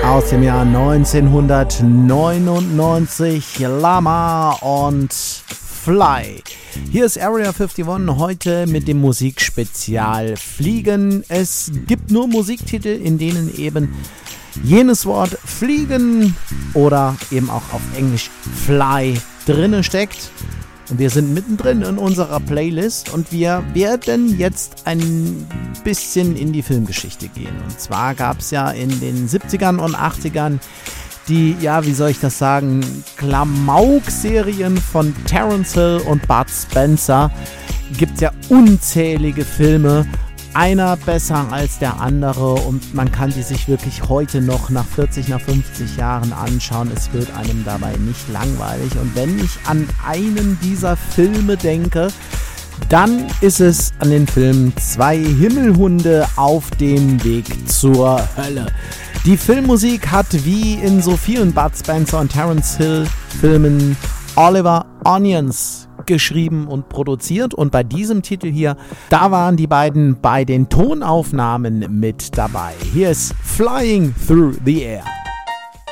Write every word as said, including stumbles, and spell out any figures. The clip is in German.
aus dem Jahr neunzehnhundertneunundneunzig, Lama und Fly. Hier ist Area einundfünfzig, heute mit dem Musikspezial Fliegen. Es gibt nur Musiktitel, in denen eben jenes Wort Fliegen oder eben auch auf Englisch Fly drinne steckt. Und wir sind mittendrin in unserer Playlist und wir werden jetzt ein bisschen in die Filmgeschichte gehen. Und zwar gab es ja in den siebzigern und achtzigern die, ja, wie soll ich das sagen, Klamauk-Serien von Terence Hill und Bud Spencer. Gibt es ja unzählige Filme, einer besser als der andere, und man kann die sich wirklich heute noch nach vierzig, nach fünfzig Jahren anschauen. Es wird einem dabei nicht langweilig. Und wenn ich an einen dieser Filme denke, dann ist es an den Film Zwei Himmelhunde auf dem Weg zur Hölle. Die Filmmusik hat wie in so vielen Bud Spencer und Terence Hill Filmen Oliver Onions geschrieben und produziert, und bei diesem Titel hier, da waren die beiden bei den Tonaufnahmen mit dabei. Hier ist Flying Through the Air.